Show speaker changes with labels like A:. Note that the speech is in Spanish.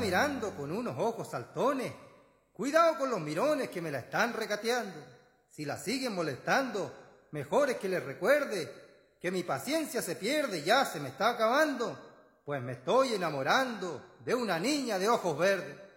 A: mirando con unos ojos saltones. Cuidado con los mirones que me la están regateando. Si la siguen molestando, mejor es que les recuerde que mi paciencia se pierde y ya se me está acabando, pues me estoy enamorando de una niña de ojos verdes.